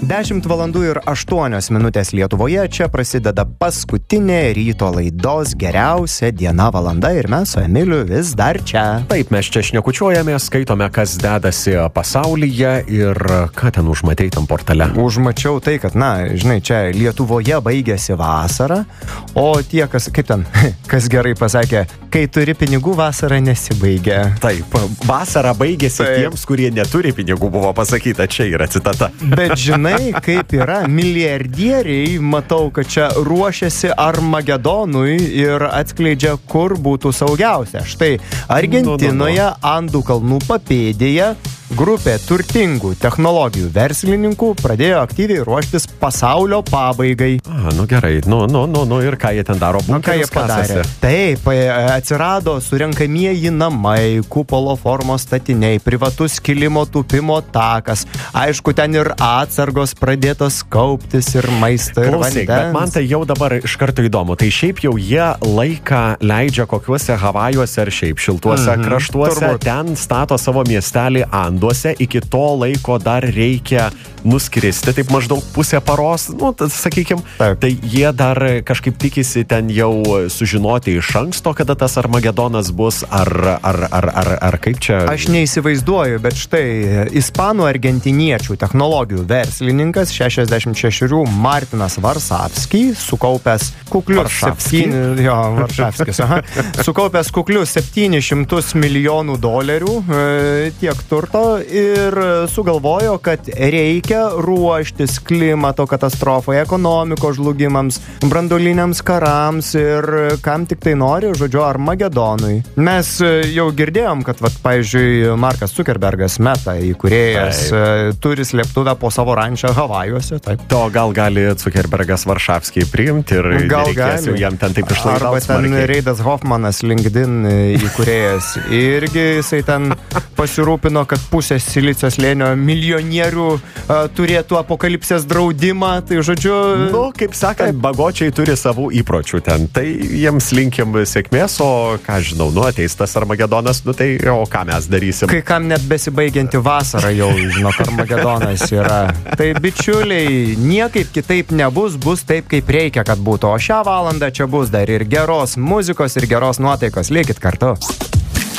10 valandų ir 8 minutės Lietuvoje, čia prasideda paskutinė ryto laidos geriausia diena valanda ir mes su Emiliu vis dar čia. Taip, mes čia šnekučiuojamės, skaitome, kas dedasi pasaulyje ir ką ten užmatei tam portale. Užmačiau tai, kad, žinai, čia Lietuvoje baigėsi vasara, o tie, kas gerai pasakė, kai turi pinigų, vasara nesibaigia. Taip, vasara baigėsi tiems, kurie neturi pinigų, buvo pasakyta, čia yra citata. Bet žinai, kaip yra, milijardieriai, matau, kad čia ruošiasi Armagedonui ir atskleidžia, kur būtų saugiausia. Štai Argentinoje, Andų kalnų papėdėje, grupė turtingų technologijų verslininkų pradėjo aktyviai ruoštis pasaulio pabaigai. Gerai, ir ką jie ten daro? Ką jie padarė? Taip, atsirado surenkamieji namai, kupolo formos statiniai, privatus kilimo tupimo takas. Aišku, ten ir atsargos pradėtos kauptis ir maistą ir vandens. Bet man tai jau dabar iš karto įdomu. Tai šiaip jau jie laiką leidžia kokiuose Havajuose ar šiaip šiltuose kraštuose. Turbūt. Ten stato savo miestelį Anduose. Iki to laiko dar reikia nuskristi, taip maždaug pusę paros, sakykim. Tai jie dar kažkaip tikisi ten jau sužinoti iš anksto, kada tas Armagedonas bus, ar kaip čia? Aš neįsivaizduoju, bet štai ispanų argentiniečių technologijų verslininkas 66 Martinas Varsavski, sukaupęs kuklius sukaupęs kuklius $700 milijonų tiek turto ir sugalvojo, kad reikia ruoštis klimato katastrofai, ekonomikos žlugimams, branduoliniams karams ir kam tik tai nori, žodžiu, Armagedonui. Mes jau girdėjom, kad, pavyzdžiui, Markas Zuckerbergas, Meta įkūrėjas, turi slėptuvę po savo rančą Havajuose. Taip. To gal gali Zuckerbergas Varšavskį priimti ir nereikės jau jam ten taip išlaidauti. Arba ten Reidas Hoffmanas, LinkedIn įkūrėjas, irgi jisai ten pasirūpino, kad pusė Silicio slėnio milijonierių turėtų apokalipsės draudimą, tai žodžiu... Kaip sakant, bagočiai turi savų įpročių ten, tai jiems linkim sėkmės, o ką žinau, ateis tas Armagedonas, tai o ką mes darysim? Kai kam net besibaigianti vasara jau, Armagedonas yra. Tai bičiuliai, niekaip kitaip nebus, bus taip, kaip reikia, kad būtų, o šią valandą čia bus dar ir geros muzikos, ir geros nuotaikos, likit kartu.